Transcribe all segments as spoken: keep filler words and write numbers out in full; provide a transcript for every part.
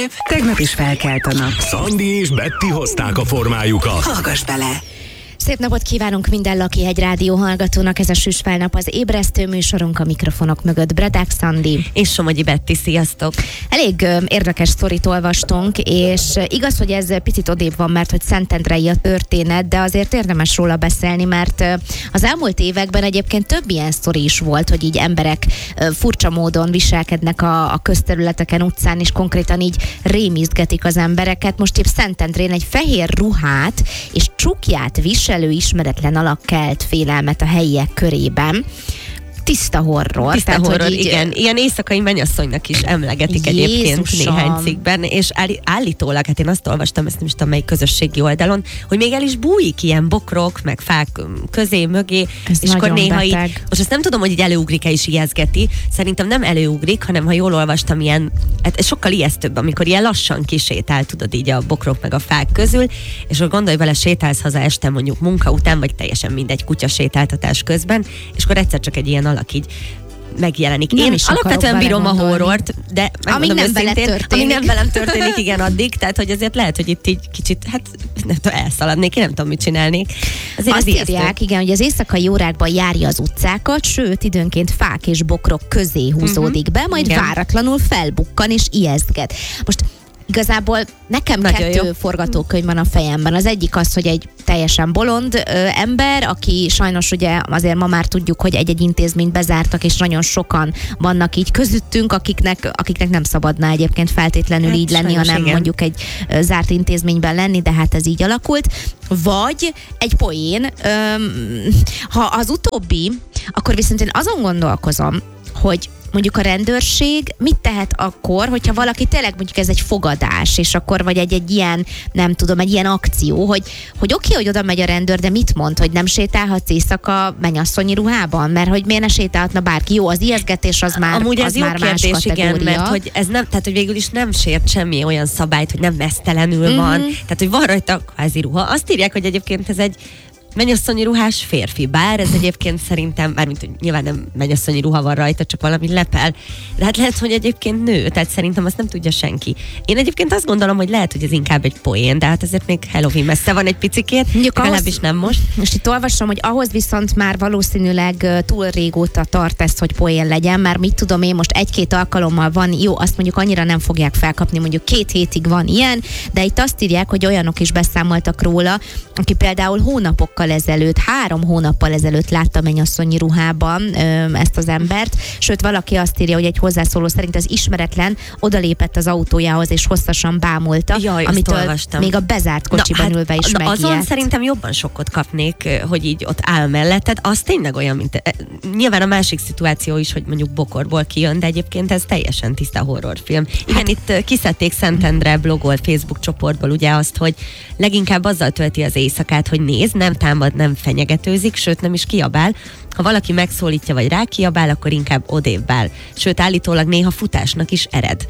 szép, tegnap is felkelt a nap. Szandi és Betty hozták a formájukat. Hallgass bele! Szép napot kívánunk minden Lakihegy rádió hallgatónak, ez a Süsfelnap az ébresztő műsorunk, a mikrofonok mögött Bredák Szandi. És Somogyi Betty, sziasztok! Elég ö, érdekes sztorit olvastunk, és igaz, hogy ez picit odébb van, mert hogy Szentendrei a történet, de azért érdemes róla beszélni, mert ö, az elmúlt években egyébként több ilyen sztori is volt, hogy így emberek ö, furcsa módon viselkednek a, a közterületeken, utcán, és konkrétan így rémizgetik az embereket. Most épp Szentendrén egy fehér ruhát és csukját viselő ismeretlen alak kelt félelmet a helyiek körében. Tiszta horror. Tiszta tehát, horror, így, igen. Ilyen éjszakai mennyasszonynak is emlegetik egyébként Jézusom. néhány cikkben, és állí- állítólag, hát én azt olvastam, ezt nem is tudom melyik közösségi oldalon, hogy még el is bújik ilyen bokrok, meg fák közé, mögé, Ez és akkor nagyon néha beteg. így, most azt nem tudom, hogy így előugrik-e és ijeszgeti, szerintem nem előugrik, hanem ha jól olvastam, ilyen, hát ez sokkal ijesztőbb, amikor ilyen lassan kisétál, tudod, így a bokrok meg a fák közül, és akkor gondolj bele, sétálsz haza este mondjuk munka után, vagy teljesen mindegy kutya sétáltatás közben, és akkor egyszer csak egy ilyen alak így megjelenik. Nem Én is alapvetően akarok bírom a belegondolni. horrort, de Amíg nem veled őszintén, történik. amíg nem velem történik, igen, addig, tehát hogy azért lehet, hogy itt így kicsit, hát nem tudom, elszaladnék, én nem tudom, mit csinálnék. Azért Azt ez ijesztő. írják, igen, hogy az éjszakai órákban járja az utcákat, sőt, időnként fák és bokrok közé húzódik be, majd igen. váratlanul felbukkan és ijesztget. Most igazából nekem Nagyon kettő jó. forgatókönyv van a fejemben. Az egyik az, hogy egy teljesen bolond ö, ember, aki sajnos ugye azért ma már tudjuk, hogy egy-egy intézményt bezártak, és nagyon sokan vannak így közöttünk, akiknek, akiknek nem szabadna egyébként feltétlenül Hát így lenni, sajnos hanem igen. mondjuk egy ö, zárt intézményben lenni, de hát ez így alakult. Vagy egy poén. Öm, ha az utóbbi, akkor viszont én azon gondolkozom, hogy mondjuk a rendőrség mit tehet akkor, hogyha valaki tényleg mondjuk ez egy fogadás, és akkor vagy egy, egy ilyen, nem tudom, egy ilyen akció, hogy, hogy oké, hogy oda megy a rendőr, de mit mond, hogy nem sétálhatsz éjszaka mennyasszonyi ruhában, mert hogy miért ne sétálhatna bárki? Jó, az ijesztgetés az már, Amúgy az ez jó már más kérdés, igen, kategória. mert hogy ez nem, tehát hogy végül is nem sért semmi olyan szabályt, hogy nem mesztelenül Mhm. van, tehát hogy van rajta kvázi ruha. Azt írják, hogy egyébként ez egy mennyasszonyi ruhás férfi, bár ez egyébként szerintem, mármint hogy nyilván nem mennyasszonyi ruha van rajta, csak valami lepel, de hát lehet, hogy egyébként nő, tehát szerintem azt nem tudja senki. Én egyébként azt gondolom, hogy lehet, hogy ez inkább egy poén, de hát azért még Halloween messze van egy picikét, Mondjuk legalábbis ahhoz- nem most. Most itt olvasom, hogy ahhoz viszont már valószínűleg ö, túl régóta tart ez, hogy poén legyen, már mit tudom én, most egy-két alkalommal van, jó, azt mondjuk annyira nem fogják felkapni, mondjuk két hétig van ilyen, de itt azt írják, hogy olyanok is beszámoltak róla, aki például hónapokkal ezelőtt, három hónappal ezelőtt látta mennyasszonyi ruhában ö, ezt az embert, sőt valaki azt írja, hogy egy hozzászóló szerint az ismeretlen odalépett az autójához és hosszasan bámulta, Jaj, azt amitől olvastam. még a bezárt kocsiban Na, ülve is na, azon megijedt. szerintem jobban sokkot kapnék, hogy így ott áll melletted. Az tényleg olyan, mint... eh, Nyilván a másik szituáció is, hogy mondjuk bokorból kijön, de egyébként ez teljesen tiszta horrorfilm. Igen, hát, itt eh, kiszedték Szentendre blogol Facebook csoportból ugye azt, hogy leginkább azzal tölti az éjszakát, hogy néz, nem támad, nem fenyegetőzik, sőt nem is kiabál. Ha valaki megszólítja vagy rákiabál, akkor inkább odébb áll. Sőt, állítólag néha futásnak is ered.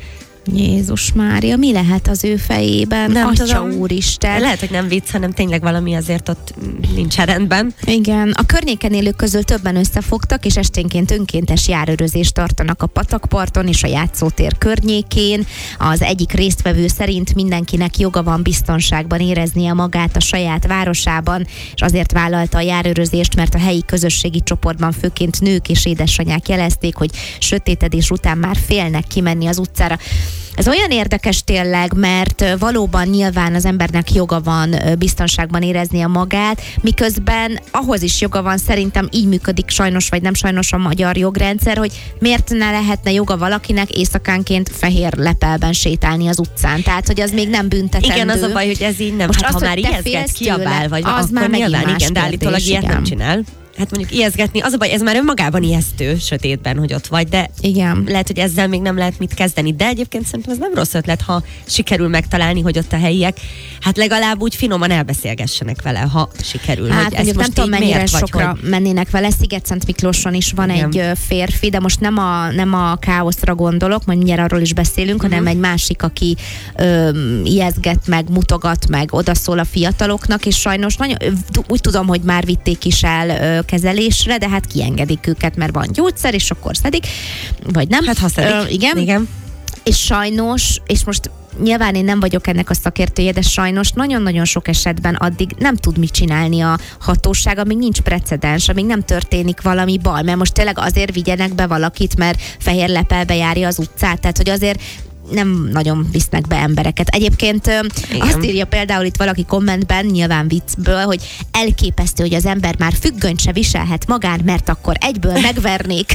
Jézus Mária, mi lehet az ő fejében? Nem Atya tudom. úristen. Lehet, hogy nem vicc, hanem tényleg valami azért ott nincs rendben. Igen, a környéken élők közül többen összefogtak, és esténként önkéntes járőrözést tartanak a patakparton és a játszótér környékén. Az egyik résztvevő szerint mindenkinek joga van biztonságban éreznie magát a saját városában, és azért vállalta a járőrözést, mert a helyi közösségi csoportban főként nők és édesanyák jelezték, hogy sötétedés után már félnek kimenni az utcára. Ez olyan érdekes tényleg, mert valóban nyilván az embernek joga van biztonságban éreznie magát, miközben ahhoz is joga van, szerintem így működik sajnos vagy nem sajnos a magyar jogrendszer, hogy miért ne lehetne joga valakinek éjszakánként fehér lepelben sétálni az utcán. Tehát, hogy az még nem büntetendő. Igen, az a baj, hogy ez így nem. Most Hát, az, ha már hogy te ijeszget, félsz kiabál, tőle, vagy az akkor már megint nyilván, más igen, de állítólag kérdés, ilyet igen. nem csinál. Hát mondjuk ijeszgetni, az a baj, ez már önmagában ijesztő sötétben, hogy ott vagy, de Igen. lehet, hogy ezzel még nem lehet mit kezdeni. De egyébként szerintem ez nem rossz ötlet, ha sikerül megtalálni, hogy ott a helyiek, hát legalább úgy finoman elbeszélgessenek vele, ha sikerül. Hát hogy mondjuk nem tudom, mennyire miért, vagy sokra hogy... mennének vele. Sziget-Szent Miklóson is van Igen. egy ö, férfi, de most nem a, nem a káoszra gondolok, majd mindjárt arról is beszélünk, uh-huh. hanem egy másik, aki ö, ijeszget meg, mutogat meg, odaszól a fiataloknak, és sajnos nagyon, úgy tudom, hogy már vitték is el ö, kezelésre, de hát kiengedik őket, mert van gyógyszer, és akkor szedik, vagy nem. Hát ha szedik. Ö, igen. igen. és sajnos, és most nyilván én nem vagyok ennek a szakértője, de sajnos nagyon-nagyon sok esetben addig nem tud mit csinálni a hatóság, amíg nincs precedens, amíg nem történik valami baj, mert most tényleg azért vigyenek be valakit, mert fehér lepelbe járja az utcát, tehát hogy azért nem nagyon visznek be embereket. Egyébként igen. Azt írja például itt valaki kommentben, nyilván viccből, hogy elképesztő, hogy az ember már függönyt se viselhet magán, mert akkor egyből megvernék.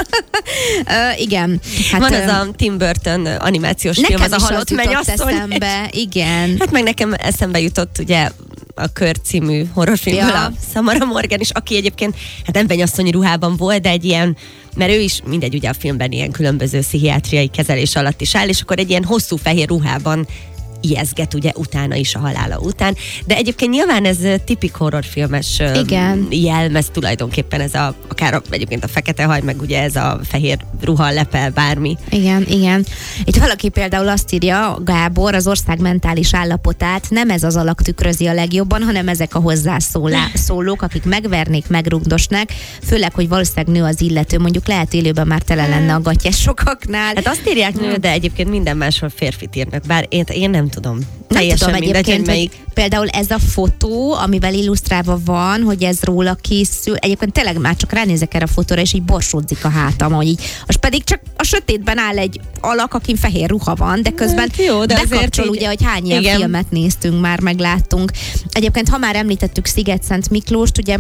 uh, igen. Hát, van az a Tim Burton animációs film, az a halott mennyasszony. Eszembe, igen. Hát meg nekem eszembe jutott ugye a Kör című horrorfilmből ja. a Samara Morgan is, aki egyébként hát nem mennyasszony ruhában volt, de egy ilyen, mert ő is mindegy, ugye a filmben ilyen különböző pszichiátriai kezelés alatt is áll, és akkor egy ilyen hosszú fehér ruhában ijeszget ugye utána is a halála után. De egyébként nyilván ez tipik horrorfilmes igen. jelmez tulajdonképpen ez a, akár a, egyébként a fekete haj, meg ugye ez a fehér ruha, lepel, bármi. Igen, igen. Itt valaki például azt írja, Gábor, az ország mentális állapotát nem ez az alak tükrözi a legjobban, hanem ezek a hozzászólók, akik megvernék, megrugdosnák, főleg, hogy valószínűleg nő az illető, mondjuk lehet élőben már tele lenne a gatyás sokaknál. Hát azt írják nő, de egyébként minden máshol férfit írnak, bár én, én nem tudom. Nem Teljesen tudom mindegy, egyébként, hogy melyik... hogy például ez a fotó, amivel illusztrálva van, hogy ez róla készül, egyébként tényleg már csak ránézek erre a fotóra, és így borsódzik a hátam, hogy így, az pedig csak a sötétben áll egy alak, akin fehér ruha van, de közben hát jó, de bekapcsol így... ugye, hogy hány ilyen igen. filmet néztünk már, megláttunk. Egyébként, ha már említettük Sziget-Szent Miklóst, ugye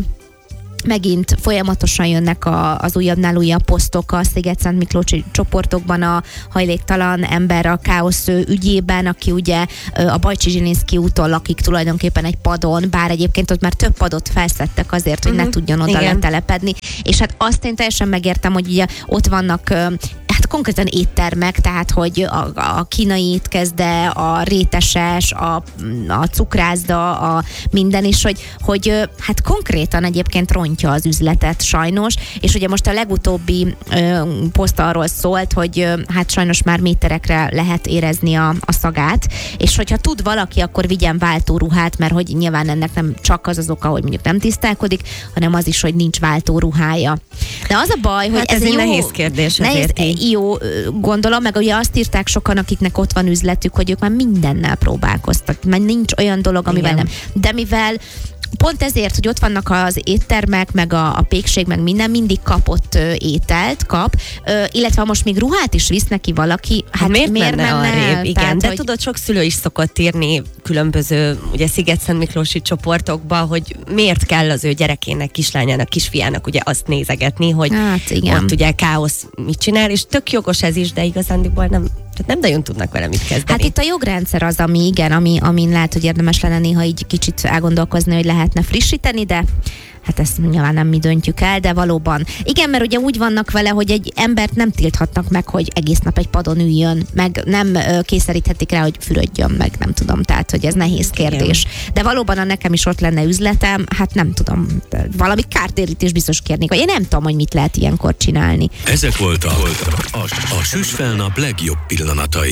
megint folyamatosan jönnek a, az újabbnál újabb posztok a Sziget-Szent Miklósi csoportokban a hajléktalan ember a káosz ügyében, aki ugye a Bajcsi Zsilinszky úton lakik tulajdonképpen egy padon, bár egyébként ott már több padot felszettek azért, hogy uh-huh. ne tudjon oda igen. letelepedni. És hát azt én teljesen megértem, hogy ugye ott vannak hát konkrétan éttermek, tehát hogy a, a kínai étkezde, a réteses, a, a cukrászda, a minden is, hogy, hogy hát konkrétan egyébként rontja az üzletet sajnos, és ugye most a legutóbbi ö, poszt arról szólt, hogy ö, hát sajnos már méterekre lehet érezni a, a szagát, és hogyha tud valaki, akkor vigyen váltóruhát, mert hogy nyilván ennek nem csak az az oka, hogy mondjuk nem tisztálkodik, hanem az is, hogy nincs váltóruhája. De az a baj, hogy hát ez, ez egy jó, nehéz kérdés. Nehéz, jó gondolom, meg ugye azt írták sokan, akiknek ott van üzletük, hogy ők már mindennel próbálkoztak, mert nincs olyan dolog, amivel igen. nem. De mivel pont ezért, hogy ott vannak az éttermek, meg a, a pékség, meg minden, mindig kapott ö, ételt, kap, ö, illetve ha most még ruhát is visz neki valaki, hát miért, miért menne arrébb? Igen, tehát, de hogy... tudod, sok szülő is szokott írni különböző ugye Sziget-Szent Miklósi csoportokba, hogy miért kell az ő gyerekének, kislányának, kisfiának ugye azt nézegetni, hogy hát, igen. ott ugye káosz mit csinál, és tök jogos ez is, de igazándiból nem, tehát nem nagyon tudnak vele mit kezdeni. Hát itt a jogrendszer az, ami igen, ami, amin lehet, hogy érdemes lenne néha így kicsit elgondolkozni, hogy lehetne frissíteni, de hát ezt nyilván nem mi döntjük el, de valóban. Igen, mert ugye úgy vannak vele, hogy egy embert nem tilthatnak meg, hogy egész nap egy padon üljön, meg nem ö, kényszeríthetik rá, hogy fürödjön meg, nem tudom, tehát, hogy ez nehéz kérdés. Igen. De valóban, ha nekem is ott lenne üzletem, hát nem tudom, valami kártérítés biztos kérnék, vagy én nem tudom, hogy mit lehet ilyenkor csinálni. Ezek voltak a, a, a Süsfelnap legjobb pillanatai.